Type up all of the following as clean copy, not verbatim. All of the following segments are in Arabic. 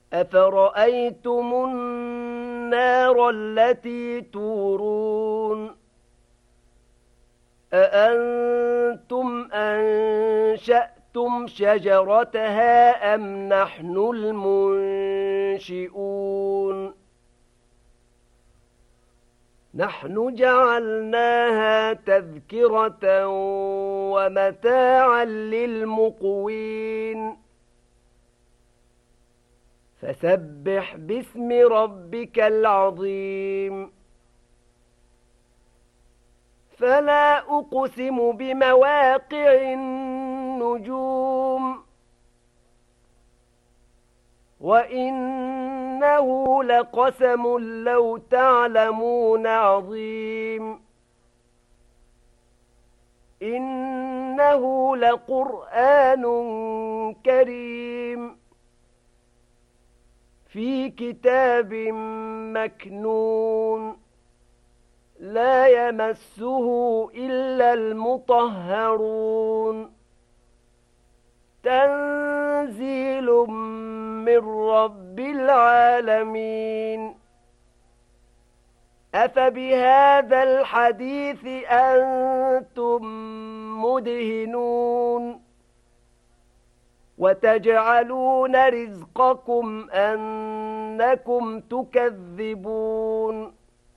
أفرأيتم النار التي تورون أأنتم أنشأتم شجرتها أم نحن المنشئون نحن جعلناها تذكرة ومتاعا للمقوين فسبح باسم ربك العظيم فلا أقسم بمواقع النجوم وإنه لقسم لو تعلمون عظيم إنه لقرآن كريم في كتاب مكنون لا يمسه إلا المطهرون تنزيل من رب العالمين أفبهذا الحديث أنتم مدهنون وتجعلون رزقكم أنكم تكذبون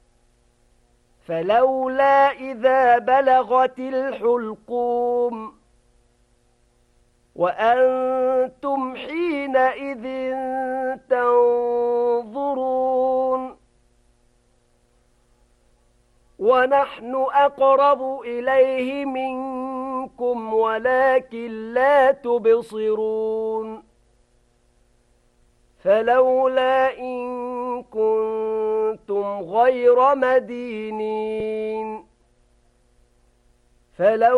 فلولا إذا بلغت الحلقوم وأنتم حينئذ تنظرون ونحن أقرب إليه منكم ولكن لا تبصرون فلولا إن كنتم غير مدينين